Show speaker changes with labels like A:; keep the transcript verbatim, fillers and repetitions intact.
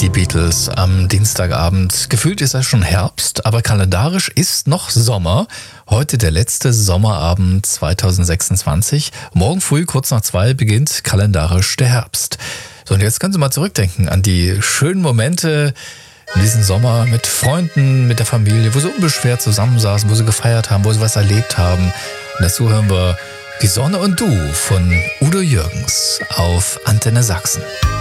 A: Die Beatles am Dienstagabend. Gefühlt ist es schon Herbst, aber kalendarisch ist noch Sommer. Heute der letzte Sommerabend zweitausendsechsundzwanzig. Morgen früh, kurz nach zwei, beginnt kalendarisch der Herbst. So, und jetzt können Sie mal zurückdenken an die schönen Momente in diesem Sommer mit Freunden, mit der Familie, wo Sie unbeschwert zusammensaßen, wo Sie gefeiert haben, wo Sie was erlebt haben. Und dazu hören wir Die Sonne und Du von Udo Jürgens auf Antenne Sachsen.